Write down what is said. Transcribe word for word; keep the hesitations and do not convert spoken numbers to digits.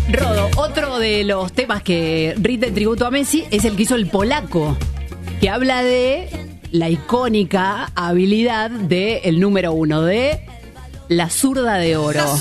Rodo, otro de los temas que rinde tributo a Messi es el que hizo el polaco, que habla de la icónica habilidad del número uno, de la zurda de oro.